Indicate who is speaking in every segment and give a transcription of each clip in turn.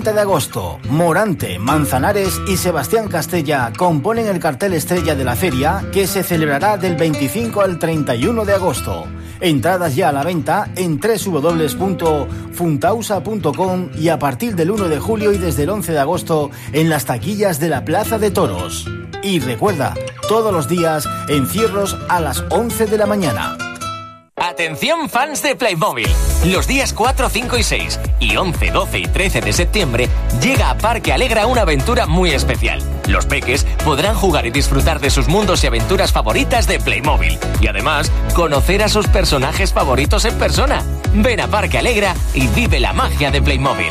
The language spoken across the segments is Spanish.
Speaker 1: 30 de agosto. Morante, Manzanares y Sebastián Castella componen el cartel estrella de la feria, que se celebrará del 25 al 31 de agosto. Entradas ya a la venta en www.funtausa.com y a partir del 1 de julio y desde el 11 de agosto en las taquillas de la Plaza de Toros. Y recuerda, todos los días encierros a las 11 de la mañana.
Speaker 2: Atención fans de Playmobil. Los días 4, 5 y 6 y 11, 12 y 13 de septiembre llega a Parque Alegra una aventura muy especial. Los peques podrán jugar y disfrutar de sus mundos y aventuras favoritas de Playmobil y además conocer a sus personajes favoritos en persona. Ven a Parque Alegra y vive la magia de Playmobil.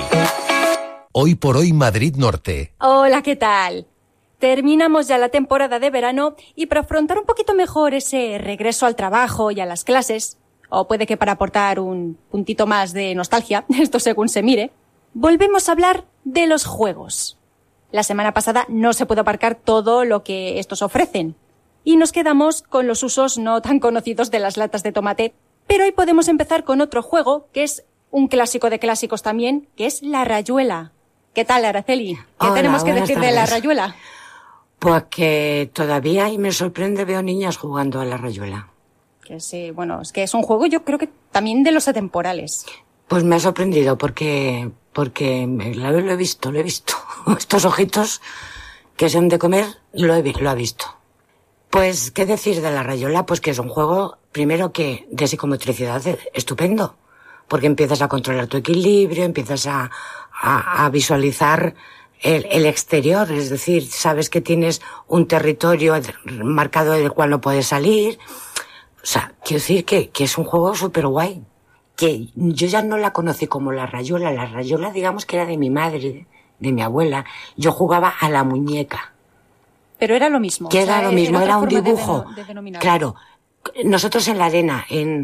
Speaker 3: Hoy por hoy Madrid Norte.
Speaker 4: Hola, ¿qué tal? Terminamos ya la temporada de verano y para afrontar un poquito mejor ese regreso al trabajo y a las clases, o puede que para aportar un puntito más de nostalgia, esto según se mire, volvemos a hablar de los juegos. La semana pasada no se pudo abarcar todo lo que estos ofrecen y nos quedamos con los usos no tan conocidos de las latas de tomate, pero hoy podemos empezar con otro juego que es un clásico de clásicos también, que es la rayuela. ¿Qué tal, Araceli? ¿Qué tenemos que decir de la rayuela?
Speaker 5: Pues que todavía, y me sorprende, veo niñas jugando a la rayuela.
Speaker 4: Que sí, bueno, es que es un juego yo creo que también de los atemporales.
Speaker 5: Pues me ha sorprendido porque lo he visto. Estos ojitos que son de comer, lo ha visto. Pues, ¿qué decir de la rayuela? Pues que es un juego, primero que de psicomotricidad estupendo, porque empiezas a controlar tu equilibrio, empiezas a visualizar el exterior, es decir, sabes que tienes un territorio marcado del cual no puedes salir. O sea, quiero decir que es un juego súper guay. Que yo ya no la conocí como la rayuela. La rayuela, digamos que era de mi madre, de mi abuela. Yo jugaba a la muñeca.
Speaker 4: Pero era lo mismo.
Speaker 5: Que era lo mismo, era un dibujo.
Speaker 4: De
Speaker 5: claro. Nosotros en la arena,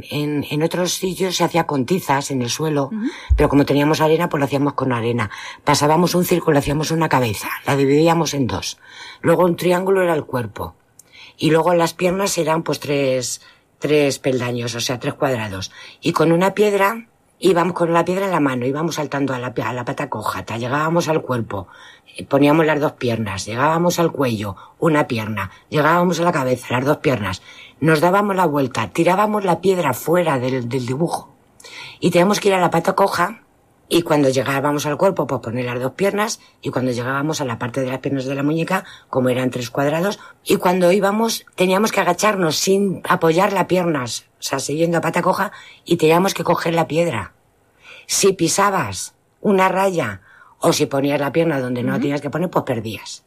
Speaker 5: en otros sitios se hacía con tizas en el suelo, pero como teníamos arena, pues lo hacíamos con arena. Pasábamos un círculo, hacíamos una cabeza, la dividíamos en dos. Luego un triángulo era el cuerpo. Y luego las piernas eran pues tres peldaños, o sea, 3 cuadrados. Y con una piedra, íbamos con la piedra en la mano, íbamos saltando a la pata coja, llegábamos al cuerpo, poníamos las 2 piernas, llegábamos al cuello, una pierna, llegábamos a la cabeza, las 2 piernas. Nos dábamos la vuelta, tirábamos la piedra fuera del dibujo y teníamos que ir a la pata coja y cuando llegábamos al cuerpo pues poner las 2 piernas y cuando llegábamos a la parte de las piernas de la muñeca, como eran 3 cuadrados, y cuando íbamos teníamos que agacharnos sin apoyar las piernas, o sea, siguiendo a pata coja y teníamos que coger la piedra. Si pisabas una raya o si ponías la pierna donde no la tenías que poner, pues perdías.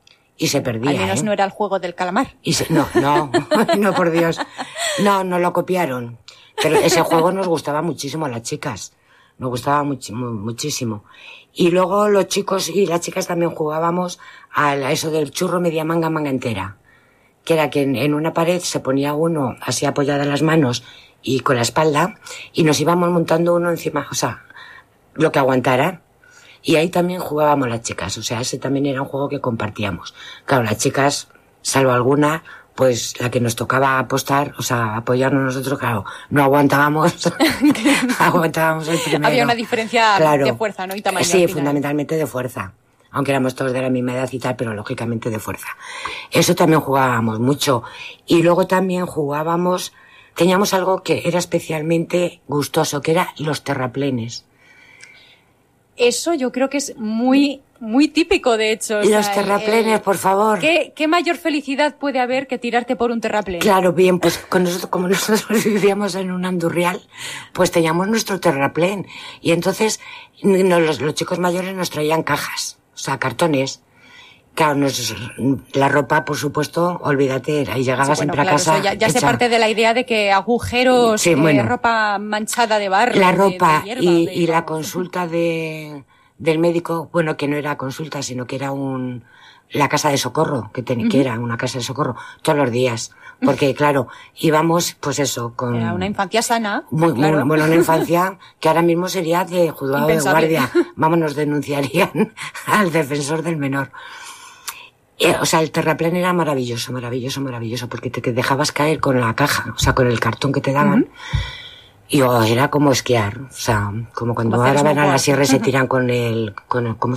Speaker 5: Y se perdía,
Speaker 4: al menos no era el juego del calamar.
Speaker 5: No, por Dios. No lo copiaron. Pero ese juego nos gustaba muchísimo a las chicas. Nos gustaba muchísimo. Y luego los chicos y las chicas también jugábamos a eso del churro media manga entera. Que era que en una pared se ponía uno así apoyado en las manos y con la espalda y nos íbamos montando uno encima, o sea, lo que aguantara. Y ahí también jugábamos las chicas, o sea, ese también era un juego que compartíamos. Claro, las chicas, salvo alguna, pues la que nos tocaba apostar, o sea, apoyarnos nosotros, claro, no aguantábamos, aguantábamos el primero.
Speaker 4: Había una diferencia de fuerza, ¿no? Y tamaño.
Speaker 5: Sí, fundamentalmente de fuerza. Aunque éramos todos de la misma edad y tal, pero lógicamente de fuerza. Eso también jugábamos mucho. Y luego también teníamos algo que era especialmente gustoso, que era los terraplenes.
Speaker 4: Eso yo creo que es muy, muy típico, de hecho.
Speaker 5: Y los terraplenes, por favor.
Speaker 4: ¿Qué mayor felicidad puede haber que tirarte por un terraplén?
Speaker 5: Claro, bien, pues como nosotros vivíamos en un andurrial, pues teníamos nuestro terraplén. Y entonces los chicos mayores nos traían cajas, o sea, cartones. Claro, la ropa, por supuesto, olvídate, ahí llegabas siempre a casa.
Speaker 4: Eso ya se parte de la idea de que agujeros, ropa manchada de barro.
Speaker 5: La ropa
Speaker 4: de hierba,
Speaker 5: y la consulta del médico, bueno, que no era consulta, sino que era la casa de socorro, que era una casa de socorro, todos los días. Porque, claro, íbamos, pues eso, con...
Speaker 4: Era una infancia sana.
Speaker 5: Bueno, una infancia que ahora mismo sería de juzgado de guardia. Vamos, nos denunciarían al defensor del menor. O sea, el terraplén era maravilloso, porque te
Speaker 6: dejabas caer con la caja, o sea, con el cartón que te daban. Y era como esquiar, o sea, como cuando ahora van a la sierra y se tiran con el, ¿cómo